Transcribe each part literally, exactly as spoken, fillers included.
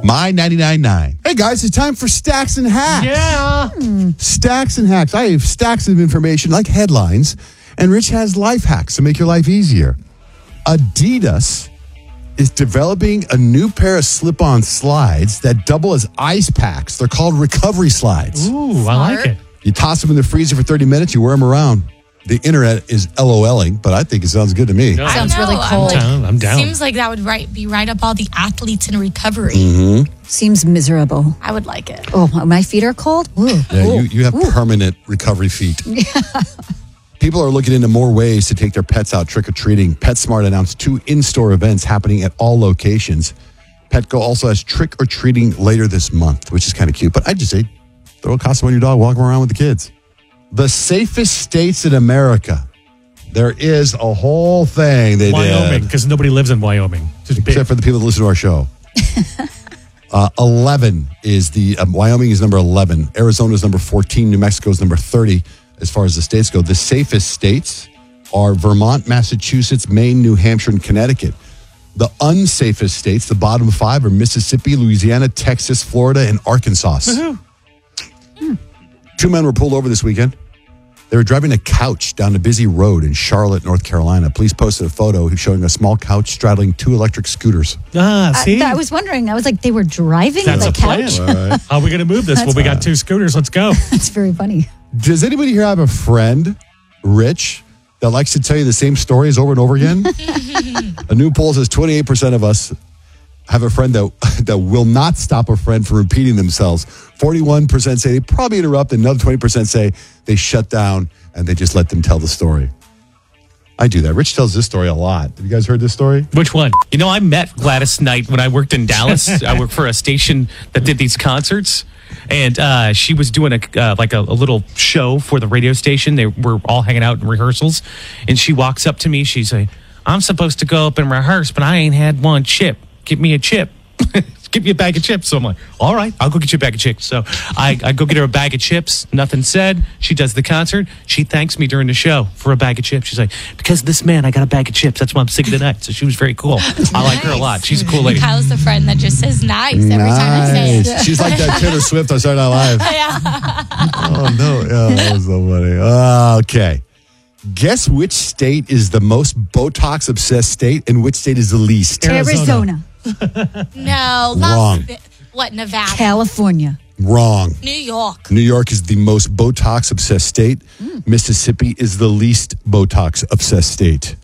My ninety-nine point nine. Hey, guys, it's time for Stacks and Hacks. Yeah. Hmm. Stacks and Hacks. I have stacks of information like headlines, and Rich has life hacks to make your life easier. Adidas is developing a new pair of slip-on slides that double as ice packs. They're called recovery slides. Ooh, Smart. I like it. You toss them in the freezer for thirty minutes, you wear them around. The internet is LOLing, but I think it sounds good to me. No. Sounds know, really cold. I'm, down, I'm down. Seems like that would right, be right up all the athletes in recovery. Mm-hmm. Seems miserable. I would like it. Oh, my feet are cold? Ooh. Yeah, Ooh. you, you have Ooh. permanent recovery feet. People are looking into more ways to take their pets out trick-or-treating. PetSmart announced two in-store events happening at all locations. Petco also has trick-or-treating later this month, which is kind of cute. But I'd just say, throw a costume on your dog, walk around with the kids. The safest states in America. There is a whole thing they Wyoming, did. because nobody lives in Wyoming. Just big. Except for the people that listen to our show. uh, eleven is the, um, Wyoming is number eleven. Arizona is number fourteen. New Mexico is number thirty as far as the states go. The safest states are Vermont, Massachusetts, Maine, New Hampshire, and Connecticut. The unsafest states, the bottom five, are Mississippi, Louisiana, Texas, Florida, and Arkansas. Mm-hmm. Two men were pulled over this weekend. They were driving a couch down a busy road in Charlotte, North Carolina. Police posted a photo showing a small couch straddling two electric scooters. Ah, see? I, I was wondering. I was like, they were driving That's the a plan. couch? Right. How are we going to move this? That's Well, we got two scooters. Let's go. That's very funny. Does anybody here have a friend, Rich, that likes to tell you the same stories over and over again? A new poll says twenty-eight percent of us have a friend that that will not stop a friend from repeating themselves. forty-one percent say they probably interrupt, and another twenty percent say they shut down and they just let them tell the story. I do that. Rich tells this story a lot. Have you guys heard this story? Which one? You know, I met Gladys Knight when I worked in Dallas. I worked for a station that did these concerts. And uh, she was doing a uh, like a, a little show for the radio station. They were all hanging out in rehearsals. And she walks up to me. She's like, I'm supposed to go up and rehearse, but I ain't had one chip. Give me a chip. Give me a bag of chips. So I'm like, all right, I'll go get you a bag of chips. So I, I go get her a bag of chips. Nothing said. She does the concert. She thanks me during the show for a bag of chips. She's like, because of this man, I got a bag of chips. That's why I'm singing tonight. So she was very cool. I like her a lot. She's a cool lady. Kyle's the friend that just says nice every time I say it. She's like that Taylor Swift on Saturday Night Live. Oh, no. Oh, that was so funny. Uh, okay. Guess which state is the most Botox-obsessed state and which state is the least? Arizona. No. Wrong. Las- what, Nevada? California. Wrong. New York. New York is the most Botox-obsessed state. Mm. Mississippi is the least Botox-obsessed state.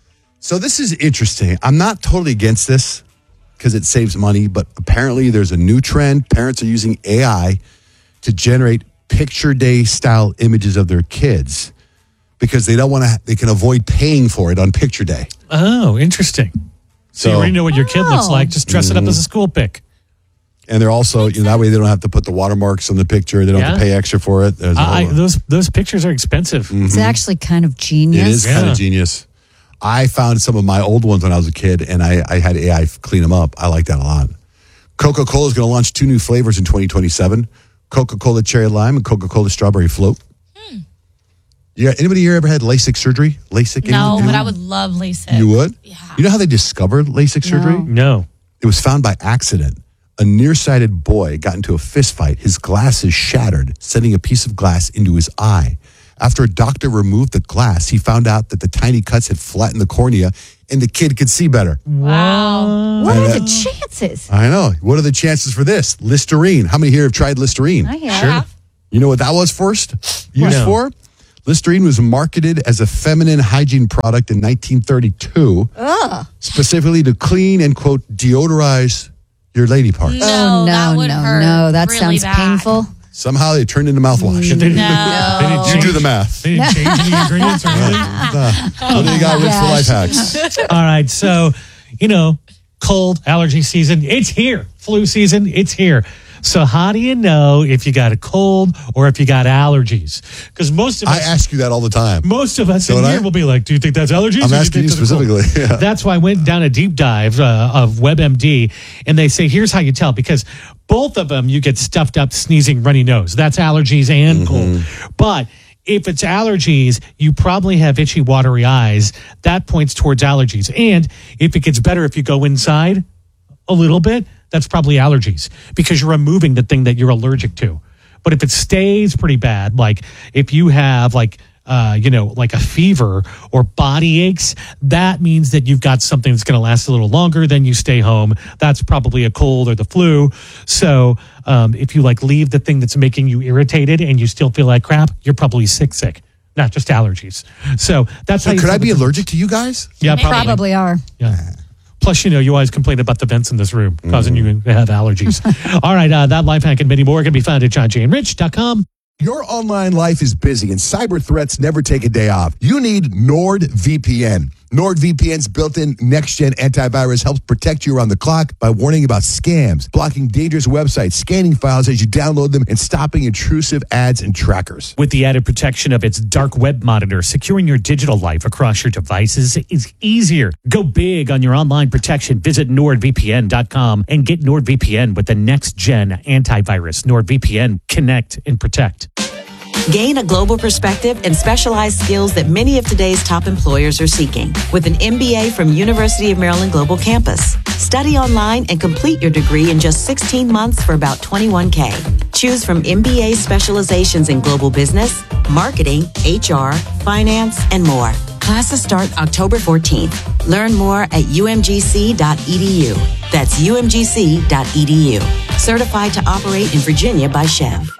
So this is interesting. I'm not totally against this because it saves money, but apparently there's a new trend. Parents are using A I to generate picture day style images of their kids because they don't want to, they can avoid paying for it on picture day. Oh, interesting. So, So you already know what your kid looks Oh. like. Just dress it up as a school pic. And they're also, you know, that way they don't have to put the watermarks on the picture. They don't have to Yeah. pay extra for it. There's a I, whole- those those pictures are expensive. It's actually kind of genius. It is kind Yeah. of genius. I found some of my old ones when I was a kid, and I, I had A I clean them up. I like that a lot. Coca-Cola is going to launch two new flavors in twenty twenty-seven. Coca-Cola Cherry Lime and Coca-Cola Strawberry Float. Hmm. Yeah, anybody here ever had LASIK surgery? LASIK? No, anyone? but I would love LASIK. You would? Yeah. You know how they discovered LASIK surgery? No. It was found by accident. A nearsighted boy got into a fist fight. His glasses shattered, sending a piece of glass into his eye. After a doctor removed the glass, he found out that the tiny cuts had flattened the cornea and the kid could see better. Wow. What I are know. the chances? I know. What are the chances for this? Listerine. How many here have tried Listerine? I have. Sure. You know what that was first used No. for? Listerine was marketed as a feminine hygiene product in nineteen thirty-two, Ugh. specifically to clean and, quote, deodorize your lady parts. No, Oh, that no, would no, hurt no. That really sounds bad. painful. Somehow they turned into mouthwash. They didn't, No. they didn't You change, do the math. They didn't change any ingredients or anything. What do you got, Rich, for life hacks? All right. So, you know, cold, allergy season, it's here. Flu season, it's here. So how do you know if you got a cold or if you got allergies? Because most of I us, ask you that all the time. most of us Don't in I? here will be like, do you think that's allergies? I'm or do asking you think that's a cold?" specifically. Yeah. That's why I went down a deep dive uh, of WebMD, and they say, here's how you tell, because both of them, you get stuffed up, sneezing, runny nose. That's allergies and cold. But if it's allergies, you probably have itchy, watery eyes. That points towards allergies. And if it gets better if you go inside a little bit, that's probably allergies because you're removing the thing that you're allergic to. But if it stays pretty bad, like if you have like, uh, you know, like a fever or body aches, that means that you've got something that's going to last a little longer. Then you stay home. That's probably a cold or the flu. So um, if you like leave the thing that's making you irritated and you still feel like crap, you're probably sick, sick, not just allergies. So that's So how you could I tell be the- allergic to you guys? Yeah, probably. Probably are. Yeah. Plus, you know, you always complain about the vents in this room causing you to have allergies. All right, uh, that life hack and many more can be found at john jay and rich dot com. Your online life is busy and cyber threats never take a day off. You need NordVPN. NordVPN's built-in next-gen antivirus helps protect you around the clock by warning about scams, blocking dangerous websites, scanning files as you download them, and stopping intrusive ads and trackers. With the added protection of its dark web monitor, securing your digital life across your devices is easier. Go big on your online protection. Visit nord v p n dot com and get NordVPN with the next-gen antivirus. NordVPN, connect and protect. Gain a global perspective and specialized skills that many of today's top employers are seeking with an M B A from University of Maryland Global Campus. Study online and complete your degree in just sixteen months for about twenty-one K. Choose from M B A specializations in global business, marketing, H R, finance, and more. Classes start October fourteenth. Learn more at u m g c dot e d u. That's u m g c dot e d u. Certified to operate in Virginia by Chev.